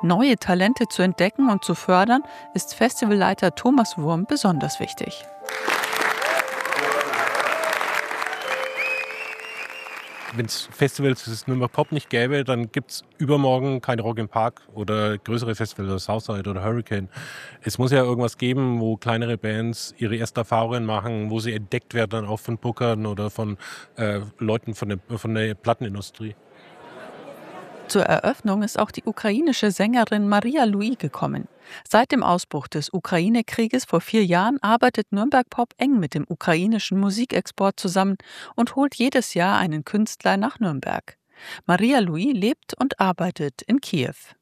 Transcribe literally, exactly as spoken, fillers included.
Neue Talente zu entdecken und zu fördern, ist Festivalleiter Thomas Wurm besonders wichtig. Wenn es Festivals wie das Nürnberg Pop nicht gäbe, dann gibt es übermorgen kein Rock im Park oder größere Festivals, Southside oder Hurricane. Es muss ja irgendwas geben, wo kleinere Bands ihre ersten Erfahrungen machen, wo sie entdeckt werden, dann auch von Bookern oder von äh, Leuten von der, von der Plattenindustrie. Zur Eröffnung ist auch die ukrainische Sängerin Maria Louis gekommen. Seit dem Ausbruch des Ukraine-Krieges vor vier Jahren arbeitet Nürnberg Pop eng mit dem ukrainischen Musikexport zusammen und holt jedes Jahr einen Künstler nach Nürnberg. Maria Louis lebt und arbeitet in Kiew.